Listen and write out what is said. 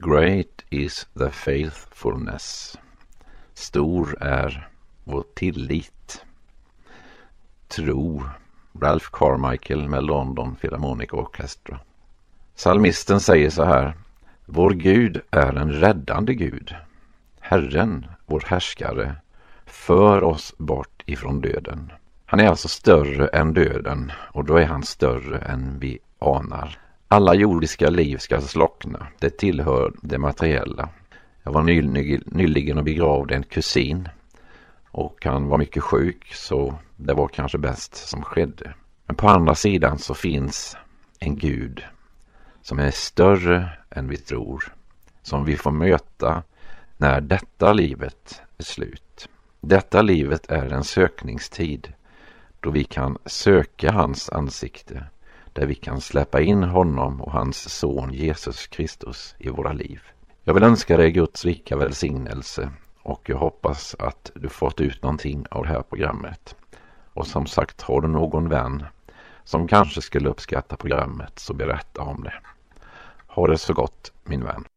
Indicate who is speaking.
Speaker 1: Great is the faithfulness. Stor är vår tillit. Tro. Ralph Carmichael med London Philharmonic Orchestra. Psalmisten säger så här: vår Gud är en räddande Gud. Herren, vår härskare, för oss bort ifrån döden. Han är alltså större än döden, och då är han större än vi anar. Alla jordiska liv ska slockna. Det tillhör det materiella. Jag var nyligen och begravde en kusin, och han var mycket sjuk, så det var kanske bäst som skedde. Men på andra sidan så finns en Gud som är större än vi tror, som vi får möta när detta livet är slut. Detta livet är en sökningstid då vi kan söka hans ansikte, där vi kan släppa in honom och hans son Jesus Kristus i våra liv. Jag vill önska dig Guds rika välsignelse, och jag hoppas att du fått ut någonting av det här programmet. Och som sagt, har du någon vän som kanske skulle uppskatta programmet, så berätta om det. Ha det så gott, min vän.